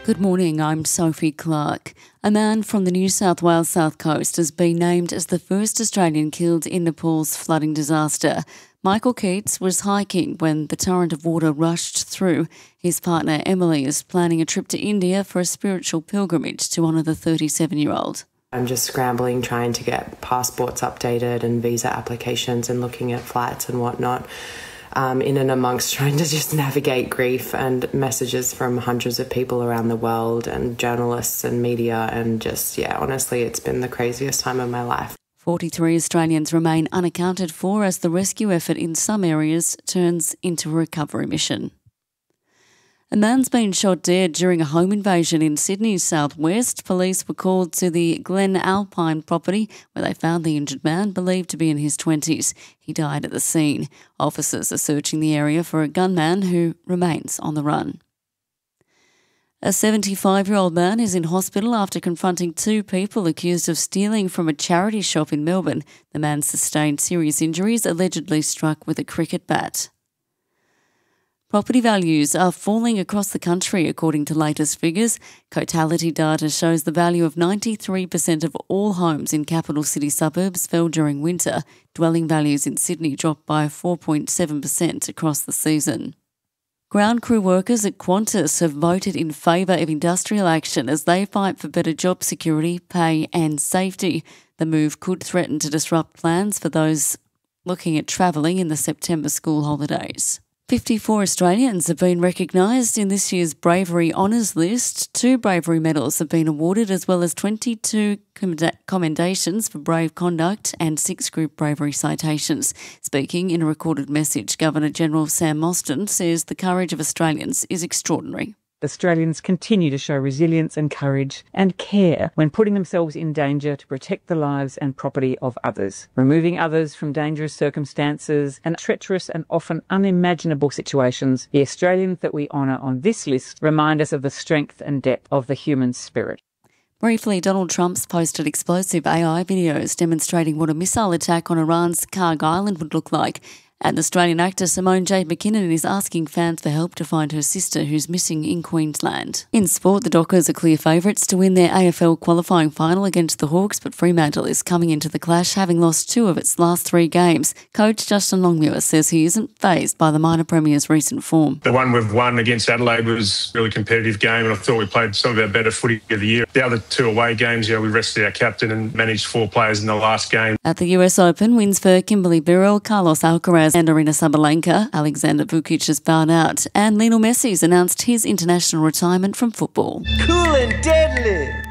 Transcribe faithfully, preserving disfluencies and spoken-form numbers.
Good morning, I'm Sophie Clark. A man from the New South Wales South Coast has been named as the first Australian killed in Nepal's flooding disaster. Michael Keats was hiking when the torrent of water rushed through. His partner Emily is planning a trip to India for a spiritual pilgrimage to honour the thirty-seven-year-old. I'm just scrambling, trying to get passports updated and visa applications and looking at flights and whatnot. Um, in and amongst trying to just navigate grief and messages from hundreds of people around the world and journalists and media, and just, yeah, honestly, it's been the craziest time of my life. forty-three Australians remain unaccounted for as the rescue effort in some areas turns into a recovery mission. A man's been shot dead during a home invasion in Sydney's southwest. Police were called to the Glen Alpine property where they found the injured man, believed to be in his twenties. He died at the scene. Officers are searching the area for a gunman who remains on the run. A seventy-five-year-old man is in hospital after confronting two people accused of stealing from a charity shop in Melbourne. The man sustained serious injuries, allegedly struck with a cricket bat. Property values are falling across the country according to latest figures. Cotality data shows the value of ninety-three percent of all homes in capital city suburbs fell during winter. Dwelling values in Sydney dropped by four point seven percent across the season. Ground crew workers at Qantas have voted in favour of industrial action as they fight for better job security, pay and safety. The move could threaten to disrupt plans for those looking at travelling in the September school holidays. fifty-four Australians have been recognised in this year's Bravery Honours list. Two bravery medals have been awarded, as well as twenty-two commendations for brave conduct and six group bravery citations. Speaking in a recorded message, Governor-General Sam Mostyn says the courage of Australians is extraordinary. Australians continue to show resilience and courage and care when putting themselves in danger to protect the lives and property of others, removing others from dangerous circumstances and treacherous and often unimaginable situations. The Australians that we honour on this list remind us of the strength and depth of the human spirit. Briefly, Donald Trump's posted explosive A I videos demonstrating what a missile attack on Iran's Karg Island would look like. And Australian actor Simone Jade McKinnon is asking fans for help to find her sister who's missing in Queensland. In sport, the Dockers are clear favourites to win their A F L qualifying final against the Hawks, but Fremantle is coming into the clash having lost two of its last three games. Coach Justin Longmuir says he isn't fazed by the minor premier's recent form. The one we've won against Adelaide was a really competitive game, and I thought we played some of our better footy of the year. The other two away games, yeah, we rested our captain and managed four players in the last game. At the U S Open, wins for Kimberly Birrell, Carlos Alcaraz and Arina Sabalenka. Alexander Vukic has bowed out, and Lionel Messi's announced his international retirement from football. Cool and deadly!